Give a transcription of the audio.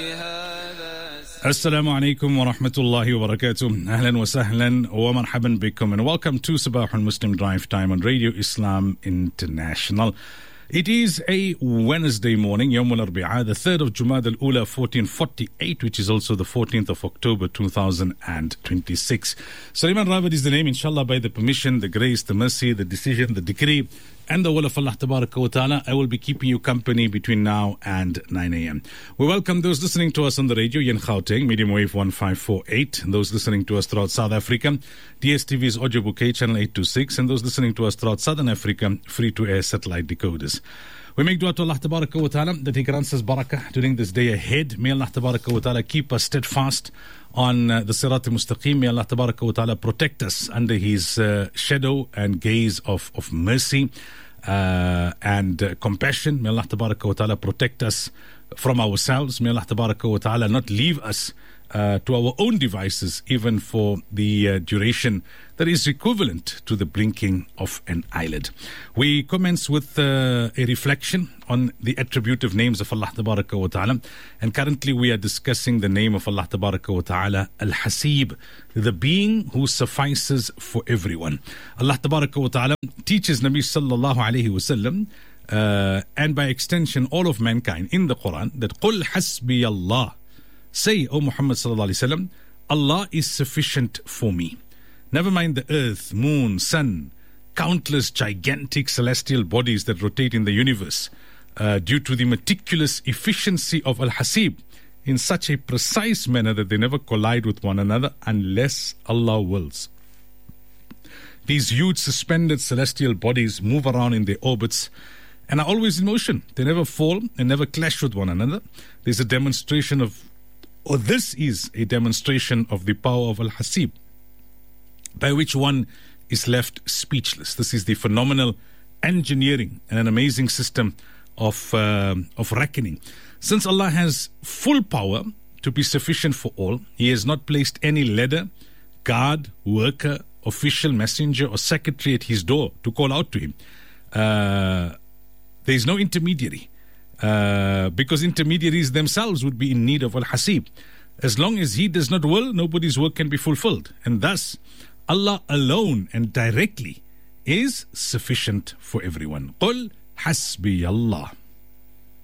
Assalamu alaikum wa rahmatullahi wa barakatuh. Ahlan wa sahlan wa marhaban bikum, and welcome to Sabah al-Muslim Drive Time on Radio Islam International. It is a Wednesday morning, Yawm al-Arbi'a, the 3rd of Jumad al-Ula 1448, which is also the 14th of October 2026. Sulaiman Rawad is the name, inshallah, by the permission, the grace, the mercy, the decision, the decree, and the will of Allah Tabaraka wa Ta'ala. I will be keeping you company between now and 9 a.m. We welcome those listening to us on the radio, Yen Gauteng, medium wave 1548, and those listening to us throughout South Africa, DSTV's audio bouquet, channel 826, and those listening to us throughout Southern Africa, free-to-air satellite decoders. We make dua to Allah Tabaraka wa Ta'ala that He grants us barakah during this day ahead. May Allah Tabaraka wa Ta'ala keep us steadfast on the Sirat al-Mustaqim. May Allah Tabaraka wa Ta'ala protect us under His shadow and gaze of mercy and compassion. May Allah Tabaraka wa Ta'ala protect us from ourselves. May Allah Tabaraka wa Ta'ala not leave us to our own devices, even for the duration that is equivalent to the blinking of an eyelid. We commence with a reflection on the attributive names of Allah Tabaraka wa Ta'ala, and currently we are discussing the name of Allah Tabaraka wa Ta'ala, Al-Hasib, the being who suffices for everyone. Allah Tabaraka wa Ta'ala teaches Nabi Sallallahu Alaihi Wasallam and by extension all of mankind in the Quran that قُلْ حَسْبِيَ اللَّهِ, say, O Muhammad Sallallahu Alaihi Wasallam, Allah is sufficient for me. Never mind the earth, moon, sun, countless gigantic celestial bodies that rotate in the universe due to the meticulous efficiency of Al-Hasib in such a precise manner that they never collide with one another unless Allah wills. These huge suspended celestial bodies move around in their orbits and are always in motion. They never fall and never clash with one another. This is a demonstration of the power of Al-Hasib, by which one is left speechless. This is the phenomenal engineering and an amazing system of reckoning. Since Allah has full power to be sufficient for all, He has not placed any ladder, guard, worker, official, messenger or secretary at His door to call out to Him. There is no intermediary, because intermediaries themselves would be in need of Al-Hasib. As long as He does not will, nobody's work can be fulfilled. And thus, Allah alone and directly is sufficient for everyone. قُلْ حَسْبِيَ اللَّهِ.